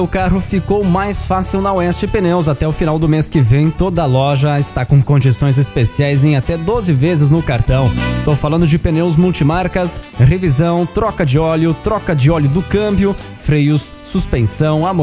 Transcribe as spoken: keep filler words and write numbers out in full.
O carro ficou mais fácil na Oeste Pneus. Até o final do mês que vem, toda a loja está com condições especiais em até doze vezes no cartão. Tô falando de pneus multimarcas, revisão, troca de óleo, troca de óleo do câmbio, freios, suspensão, amortecedor.